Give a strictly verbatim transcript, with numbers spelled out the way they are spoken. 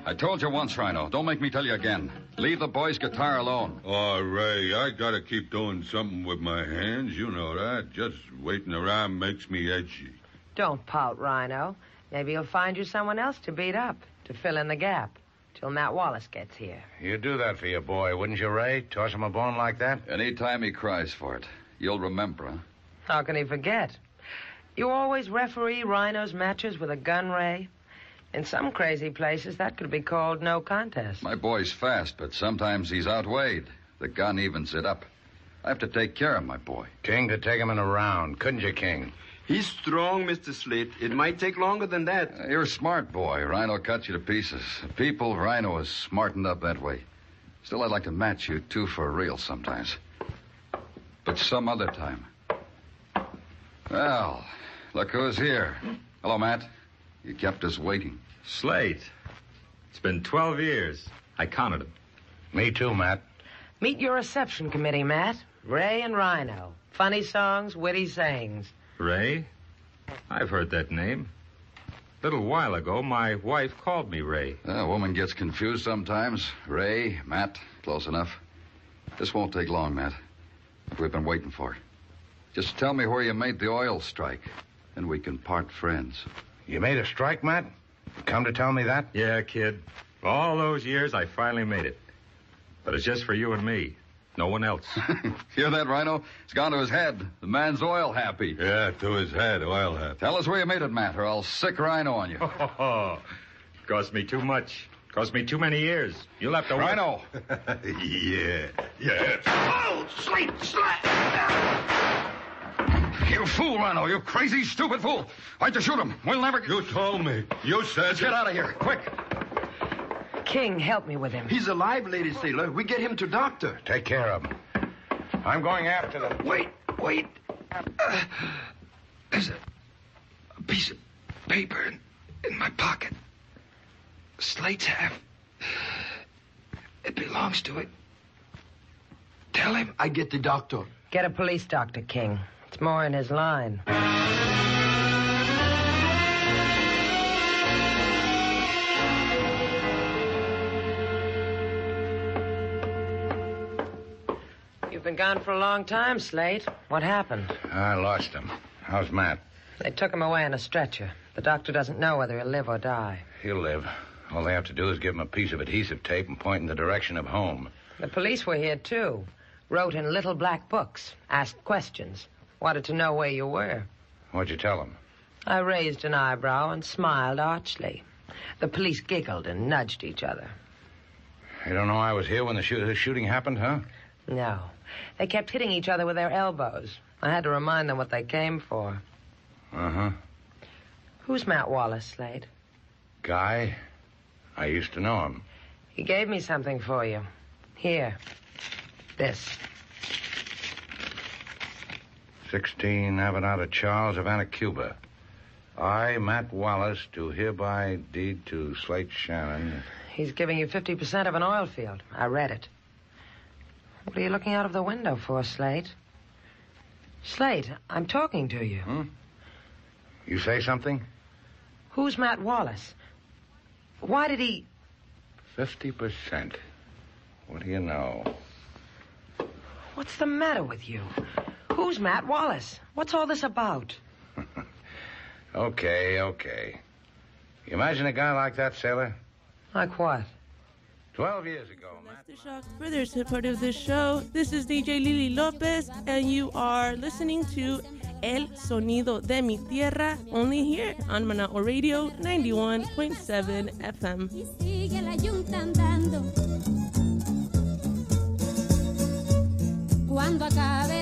I told you once, Rhino. Don't make me tell you again. Leave the boy's guitar alone. Oh, Ray, I gotta keep doing something with my hands. You know that. Just waiting around makes me edgy. Don't pout, Rhino. Maybe you'll find you someone else to beat up, to fill in the gap, till Matt Wallace gets here. You'd do that for your boy, wouldn't you, Ray? Toss him a bone like that? Anytime he cries for it. You'll remember, huh? How can he forget? You always referee Rhino's matches with a gun, Ray? In some crazy places, that could be called no contest. My boy's fast, but sometimes he's outweighed. The gun evens it up. I have to take care of my boy. King could take him in a round, couldn't you, King? He's strong, Mister Slate. It might take longer than that. Uh, you're a smart boy. Rhino cuts you to pieces. People, Rhino is smartened up that way. Still, I'd like to match you two for real sometimes. But some other time. Well, look who's here. Hello, Matt. You kept us waiting. Slate. It's been twelve years. I counted them. Me too, Matt. Meet your reception committee, Matt. Ray and Rhino. Funny songs, witty sayings. Ray? I've heard that name. A little while ago, my wife called me Ray. A woman gets confused sometimes. Ray, Matt, close enough. This won't take long, Matt. We've been waiting for it. Just tell me where you made the oil strike, and we can part friends. You made a strike, Matt? You come to tell me that? Yeah, kid. For all those years, I finally made it. But it's just for you and me. No one else. Hear that, Rhino? It's gone to his head. The man's oil happy. Yeah, to his head, oil happy. Tell us where you made it, Matt, or I'll sick Rhino on you. Oh, cost me too much. Cost me too many years. You'll have to... Rhino! yeah, yeah. Oh, Slate, Slate! You fool, Rhino. You crazy, stupid fool. Why'd you shoot him? We'll never... You told me. You said... Get out of here, quick. King, help me with him. He's alive, Lady Sailor. We get him to doctor. Take care of him. I'm going after them. Wait, wait. Uh, there's a, a piece of paper in, in my pocket. Slate's half. It belongs to it. Tell him I get the doctor. Get a police doctor, King. It's more in his line. You've been gone for a long time, Slate. What happened? I lost him. How's Matt? They took him away in a stretcher. The doctor doesn't know whether he'll live or die. He'll live. All they have to do is give him a piece of adhesive tape and point in the direction of home. The police were here, too. Wrote in little black books. Asked questions. Wanted to know where you were. What'd you tell him? I raised an eyebrow and smiled archly. The police giggled and nudged each other. You don't know I was here when the shoot- shooting happened, huh? No. They kept hitting each other with their elbows. I had to remind them what they came for. Uh-huh. Who's Matt Wallace, Slade? Guy? I used to know him. He gave me something for you. Here. This. sixteen Avenada Charles, Havana, Cuba. I, Matt Wallace, do hereby deed to Slate Shannon. He's giving you fifty percent of an oil field. I read it. What are you looking out of the window for, Slate? Slate, I'm talking to you. Hmm? You say something? Who's Matt Wallace? Why did he... Fifty percent. What do you know? What's the matter with you? Who's Matt Wallace? What's all this about? Okay, okay. You imagine a guy like that, sailor? Like what? Twelve years ago, Matt. Master Shock Further support of this show. This is D J Lily Lopez, and you are listening to El Sonido de Mi Tierra, only here on Manao Radio ninety-one point seven F M. Cuando acabe